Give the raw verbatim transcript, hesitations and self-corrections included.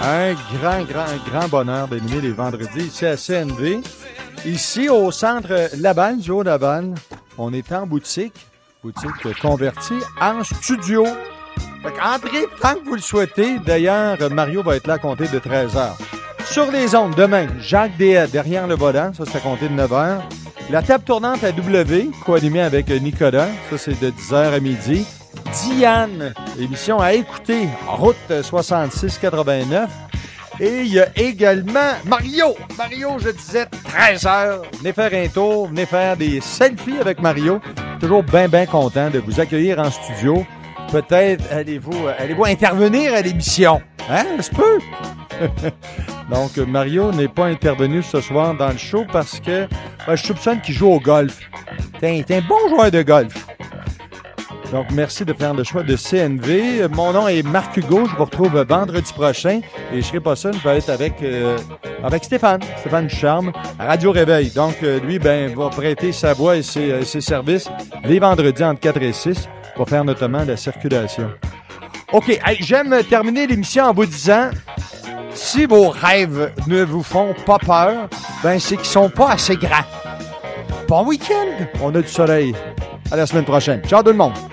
Un grand, grand, grand bonheur d'animer les vendredis ici à C N V. Ici, au centre Laval, du Haut-Laval, on est en boutique, boutique convertie en studio. Fait qu'entrez tant que vous le souhaitez. D'ailleurs, Mario va être là à compter de treize heures. Sur les ondes, demain, Jacques Deshaies, derrière le volant, ça c'est à compter de neuf heures. La table tournante à W, co-animée avec Nicolas, ça c'est de dix heures à midi. Diane, émission à écouter, route soixante-six quatre-vingt-neuf. Et il y a également Mario. Mario, je disais, treize heures. Venez faire un tour, venez faire des selfies avec Mario. Toujours bien, bien content de vous accueillir en studio. Peut-être allez-vous, allez-vous intervenir à l'émission. Hein, ça se peut. Donc, Mario n'est pas intervenu ce soir dans le show parce que ben, je soupçonne qu'il joue au golf. T'es, t'es un bon joueur de golf. Donc, merci de faire le choix de C N V. Mon nom est Marc Hugo. Je vous retrouve vendredi prochain. Et je serai pas seul. Je vais être avec, euh, avec Stéphane. Stéphane Ducharme, à Radio Réveil. Donc, euh, lui, ben, va prêter sa voix et ses, euh, ses services les vendredis entre quatre et six pour faire notamment la circulation. OK. Hey, j'aime terminer l'émission en vous disant, si vos rêves ne vous font pas peur, ben, c'est qu'ils sont pas assez grands. Bon week-end. On a du soleil. À la semaine prochaine. Ciao tout le monde.